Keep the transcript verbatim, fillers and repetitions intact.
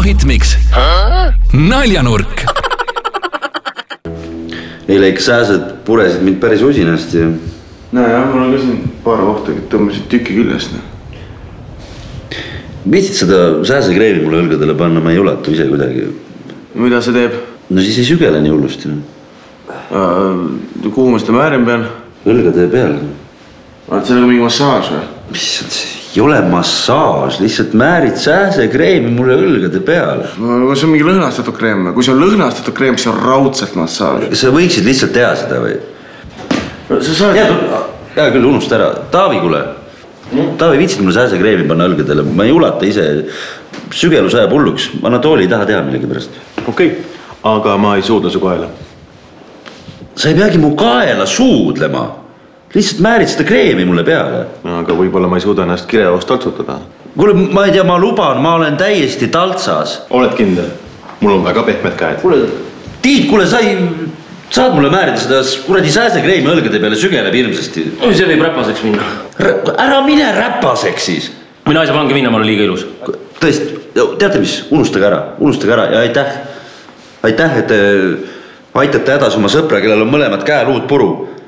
Hitmix. Naljanurk. Eile ikka sääsed puresid mind päris usinasti. Näe jah, mul on ka siin paar kohta, et tõmbasid tükki küljest. Viitsid seda sääsekreevi mulle õlgadele panna, ma ei ulatu ise kuidagi. Mida see teeb? No siis ei sügele nii hullusti. Kuhu ma seda määrin pean? Õlgade peal. Oled sellega mingi massaaž või? Mis ei ole massaaž, lihtsalt määrid sääsekreemi mulle õlgade peale. No see on mingi lõhnastatud kreem. Kui see on lõhnastatud kreem, siis on raudselt massaaž. Sa võiksid lihtsalt teha seda või? Sa saad... Hea küll, unusta ära. Taavi, kuule. Taavi, viitsid mulle sääsekreemi panna õlgadele. Ma ei ulata ise. Sügelus ajab hulluks. Anatooli ei taha teha millegi pärast. Okei, aga ma ei suudle su kaela. Sa ei peagi mu kaela suudlema. Lihtsalt määrid seda kreemi mulle peale. Aga võib-olla ma ei suuda ennast kireost taltsutada. Kuule, ma ei tea, ma luban, ma olen täiesti taltsas. Oled kindel? Mul on väga pehmed käed. Kuule, Tiit, kuule, sa ei... Saad mulle määrida seda kuradi sääsekreemi õlgade peale sügeleb ilmsesti. See võib räpaseks minna. Ära mine räpaseks siis. Mina ei saa pange minna, ma olen liiga ilus. Tõesti, teate mis, unustage ära, unustage ära ja aitäh. Aitäh, et te aitate hädas oma sõpra, kellel on mõlemad käeluud puru.